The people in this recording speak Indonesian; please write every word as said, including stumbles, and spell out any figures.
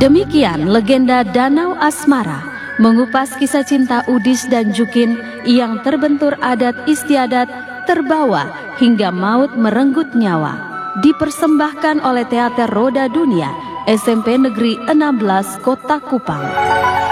Demikian legenda Danau Asmara, mengupas kisah cinta Udis dan Jukin yang terbentur adat istiadat, terbawa hingga maut merenggut nyawa. Dipersembahkan oleh Teater Roda Dunia, S M P Negeri enam belas Kota Kupang.